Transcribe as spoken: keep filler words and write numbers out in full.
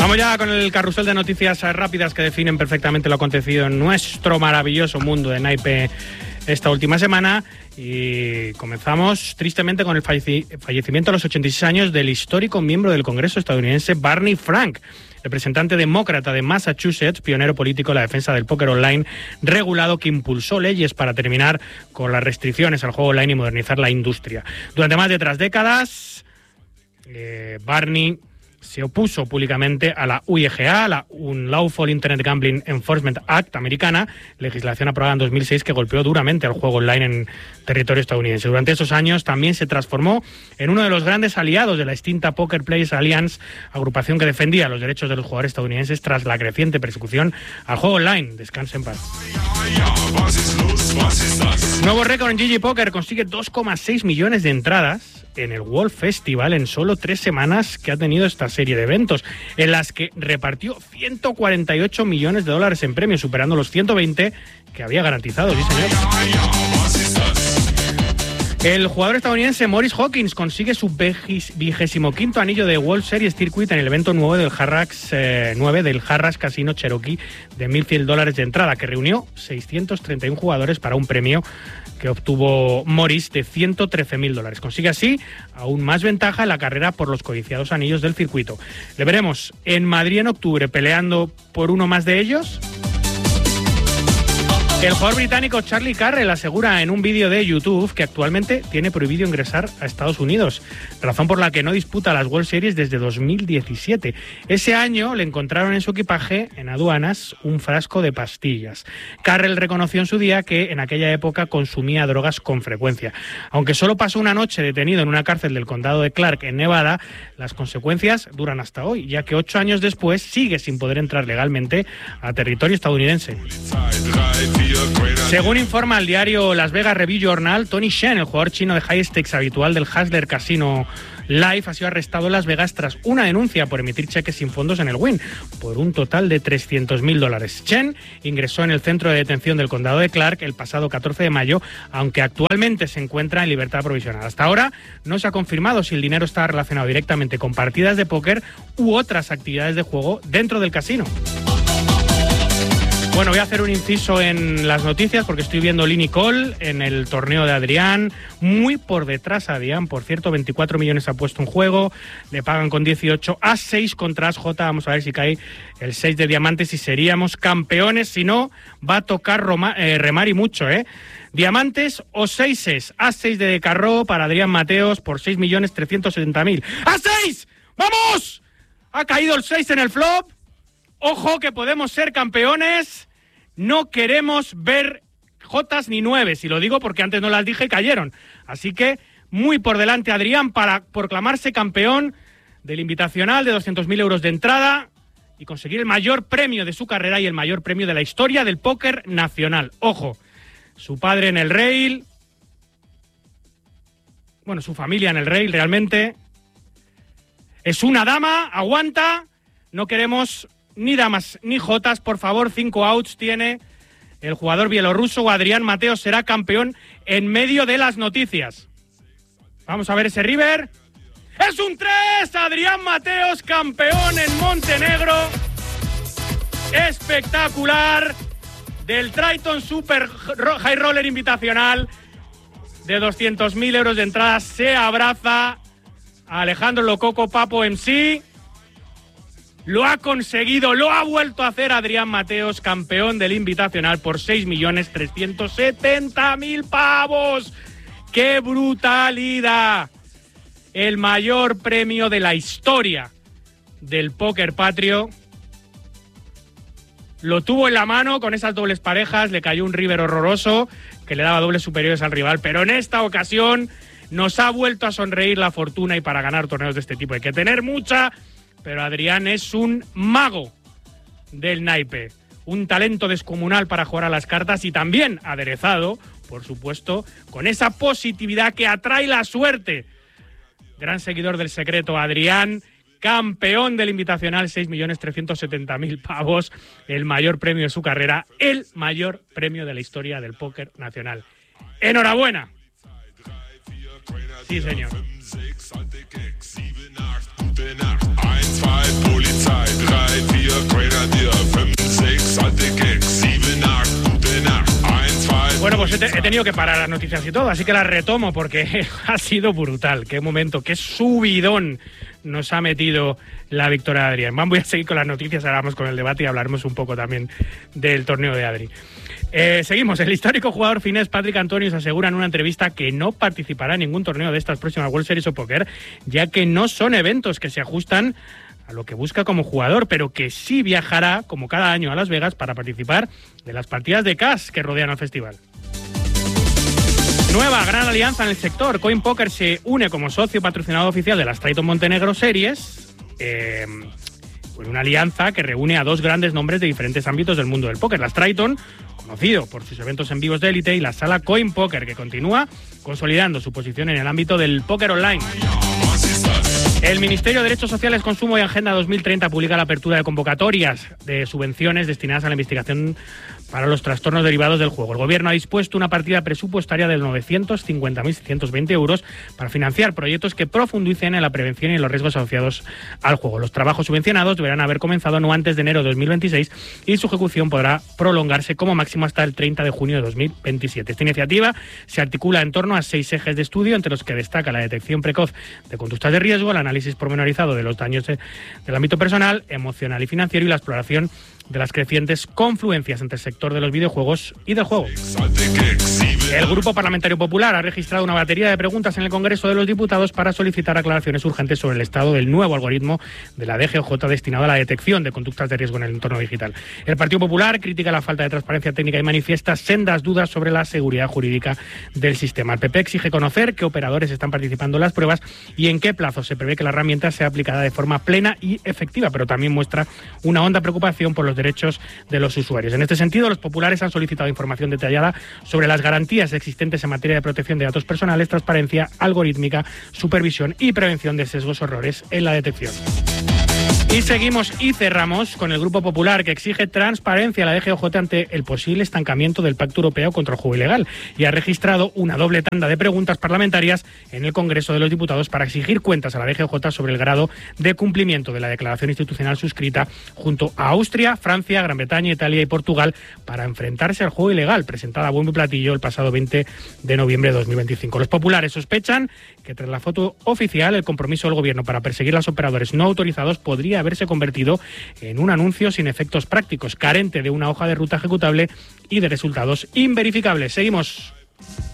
Vamos ya con el carrusel de noticias rápidas que definen perfectamente lo acontecido en nuestro maravilloso mundo de naipe esta última semana. Y comenzamos tristemente con el fallecimiento a los ochenta y seis años del histórico miembro del Congreso estadounidense Barney Frank, representante demócrata de Massachusetts, pionero político en la defensa del póker online regulado, que impulsó leyes para terminar con las restricciones al juego online y modernizar la industria. Durante más de tres décadas, eh, Barney se opuso públicamente a la U I G A, la Unlawful Internet Gambling Enforcement Act americana, legislación aprobada en dos mil seis que golpeó duramente al juego online en territorio estadounidense. Durante esos años también se transformó en uno de los grandes aliados de la extinta Poker Players Alliance, agrupación que defendía los derechos de los jugadores estadounidenses tras la creciente persecución al juego online. Descanse en paz. Nuevo récord en G G Poker, consigue dos coma seis millones de entradas en el World Festival en solo tres semanas que ha tenido esta serie de eventos, en las que repartió ciento cuarenta y ocho millones de dólares en premios, superando los ciento veinte que había garantizado. Sí, señor. El jugador estadounidense Maurice Hawkins consigue su vigésimo quinto anillo de World Series Circuit en el evento nuevo del Harrah's eh, nueve del Harrah's Casino Cherokee de mil cien dólares de entrada, que reunió seiscientos treinta y uno jugadores para un premio que obtuvo Maurice de ciento trece mil dólares. Consigue así aún más ventaja en la carrera por los codiciados anillos del circuito. Le veremos en Madrid en octubre peleando por uno más de ellos. El jugador británico Charlie Carrell asegura en un vídeo de YouTube que actualmente tiene prohibido ingresar a Estados Unidos, razón por la que no disputa las World Series desde dos mil diecisiete. Ese año le encontraron en su equipaje, en aduanas, un frasco de pastillas. Carrell reconoció en su día que en aquella época consumía drogas con frecuencia. Aunque solo pasó una noche detenido en una cárcel del condado de Clark, en Nevada, las consecuencias duran hasta hoy, ya que ocho años después sigue sin poder entrar legalmente a territorio estadounidense. Según informa el diario Las Vegas Review Journal, Tony Shen, el jugador chino de high stakes habitual del Hustler Casino Live, ha sido arrestado en Las Vegas tras una denuncia por emitir cheques sin fondos en el Wynn, por un total de trescientos mil dólares. Chen ingresó en el centro de detención del condado de Clark el pasado catorce de mayo, aunque actualmente se encuentra en libertad provisional. Hasta ahora no se ha confirmado si el dinero está relacionado directamente con partidas de póker u otras actividades de juego dentro del casino. Bueno, voy a hacer un inciso en las noticias porque estoy viendo Lee Nicole en el torneo de Adrián, muy por detrás a Adrián, por cierto, veinticuatro millones ha puesto en juego, le pagan con dieciocho, a seis contra As J, vamos a ver si cae el seis de diamantes y seríamos campeones, si no va a tocar Roma, eh, remar y mucho, ¿eh? Diamantes o seises, a seis de Carro para Adrián Mateos por seis millones trescientos setenta mil. ¡A seis! ¡Vamos! Ha caído el seis en el flop. Ojo que podemos ser campeones, no queremos ver jotas ni nueves, y lo digo porque antes no las dije y cayeron. Así que muy por delante Adrián para proclamarse campeón del Invitacional de doscientos mil euros de entrada y conseguir el mayor premio de su carrera y el mayor premio de la historia del póker nacional. Ojo, su padre en el rail, bueno, su familia en el rail realmente, es una dama, aguanta, no queremos ni damas ni jotas, por favor, cinco outs tiene el jugador bielorruso. Adrián Mateos será campeón en medio de las noticias. Vamos a ver ese river. ¡Es un tres! Adrián Mateos, campeón en Montenegro. Espectacular. Del Triton Super High Roller Invitacional de doscientos mil euros de entrada. Se abraza a Alejandro Lococo Papo M C. Lo ha conseguido, lo ha vuelto a hacer Adrián Mateos, campeón del Invitacional por seis millones trescientos setenta mil pavos. ¡Qué brutalidad! El mayor premio de la historia del póker patrio. Lo tuvo en la mano con esas dobles parejas, le cayó un river horroroso que le daba dobles superiores al rival, pero en esta ocasión nos ha vuelto a sonreír la fortuna, y para ganar torneos de este tipo hay que tener mucha... Pero Adrián es un mago del naipe, un talento descomunal para jugar a las cartas y también aderezado, por supuesto, con esa positividad que atrae la suerte. Gran seguidor del secreto, Adrián, campeón del Invitacional, seis millones trescientos setenta mil pavos, el mayor premio de su carrera, el mayor premio de la historia del póker nacional. ¡Enhorabuena! Sí, señor. Polizei, drei pues he, te, he tenido que parar las noticias y todo, así que las retomo porque ha sido brutal. Qué momento, qué subidón nos ha metido la victoria de Adrián. Voy a seguir con las noticias, ahora vamos con el debate y hablaremos un poco también del torneo de Adri. Eh, seguimos. El histórico jugador finés Patrick Antonius asegura en una entrevista que no participará en ningún torneo de estas próximas World Series of Poker, ya que no son eventos que se ajustan a lo que busca como jugador, pero que sí viajará, como cada año, a Las Vegas para participar de las partidas de cash que rodean al festival. Nueva gran alianza en el sector. CoinPoker se une como socio patrocinador oficial de las Triton Montenegro Series, eh, con una alianza que reúne a dos grandes nombres de diferentes ámbitos del mundo del póker. Las Triton, conocido por sus eventos en vivos de élite, y la sala CoinPoker, que continúa consolidando su posición en el ámbito del póker online. El Ministerio de Derechos Sociales, Consumo y Agenda dos mil treinta publica la apertura de convocatorias de subvenciones destinadas a la investigación para los trastornos derivados del juego. El Gobierno ha dispuesto una partida presupuestaria de novecientos cincuenta mil seiscientos veinte euros para financiar proyectos que profundicen en la prevención y en los riesgos asociados al juego. Los trabajos subvencionados deberán haber comenzado no antes de enero de dos mil veintiséis y su ejecución podrá prolongarse como máximo hasta el treinta de junio de dos mil veintisiete. Esta iniciativa se articula en torno a seis ejes de estudio, entre los que destaca la detección precoz de conductas de riesgo, el análisis pormenorizado de los daños de, del ámbito personal, emocional y financiero, y la exploración de las crecientes confluencias entre el sector de los videojuegos y del juego. El Grupo Parlamentario Popular ha registrado una batería de preguntas en el Congreso de los Diputados para solicitar aclaraciones urgentes sobre el estado del nuevo algoritmo de la D G O J destinado a la detección de conductas de riesgo en el entorno digital. El Partido Popular critica la falta de transparencia técnica y manifiesta sendas dudas sobre la seguridad jurídica del sistema. El P P exige conocer qué operadores están participando en las pruebas y en qué plazo se prevé que la herramienta sea aplicada de forma plena y efectiva, pero también muestra una honda preocupación por los derechos de los usuarios. En este sentido, los populares han solicitado información detallada sobre las garantías existentes en materia de protección de datos personales, transparencia algorítmica, supervisión y prevención de sesgos o errores en la detección. Y seguimos y cerramos con el Grupo Popular, que exige transparencia a la D G O J ante el posible estancamiento del Pacto Europeo contra el Juego Ilegal, y ha registrado una doble tanda de preguntas parlamentarias en el Congreso de los Diputados para exigir cuentas a la D G O J sobre el grado de cumplimiento de la declaración institucional suscrita junto a Austria, Francia, Gran Bretaña, Italia y Portugal para enfrentarse al juego ilegal, presentada a bombo y platillo el pasado veinte de noviembre de dos mil veinticinco. Los populares sospechan que tras la foto oficial, el compromiso del Gobierno para perseguir a los operadores no autorizados podría haberse convertido en un anuncio sin efectos prácticos, carente de una hoja de ruta ejecutable y de resultados inverificables. Seguimos.